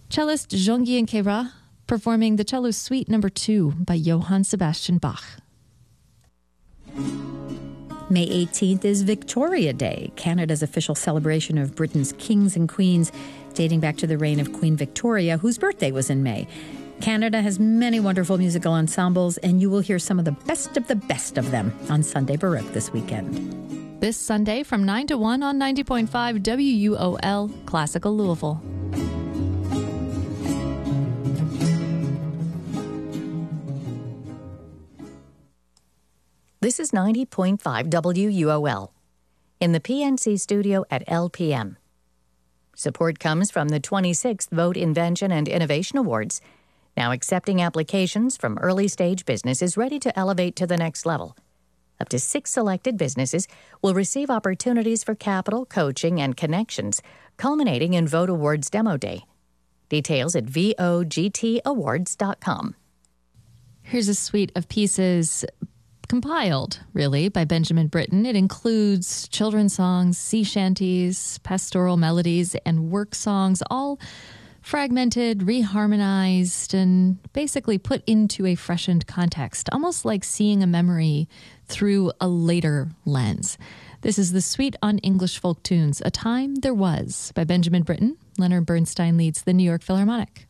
Cellist Jean-Guy Nkera performing the Cello Suite No. 2 by Johann Sebastian Bach. May 18th is Victoria Day, Canada's official celebration of Britain's kings and queens, dating back to the reign of Queen Victoria, whose birthday was in May. Canada has many wonderful musical ensembles, and you will hear some of the best of them on Sunday Baroque this weekend. This Sunday from 9 to 1 on 90.5 WUOL, Classical Louisville. This is 90.5 WUOL in the PNC studio at LPM. Support comes from the 26th Vote Invention and Innovation Awards, now accepting applications from early-stage businesses ready to elevate to the next level. Up to 6 selected businesses will receive opportunities for capital, coaching, and connections, culminating in Vote Awards Demo Day. Details at vogtawards.com. Here's a suite of pieces compiled, really, by Benjamin Britten. It includes children's songs, sea shanties, pastoral melodies, and work songs, all fragmented, reharmonized, and basically put into a freshened context, almost like seeing a memory through a later lens. This is the Suite on English Folk Tunes, A Time There Was, by Benjamin Britten. Leonard Bernstein leads the New York Philharmonic.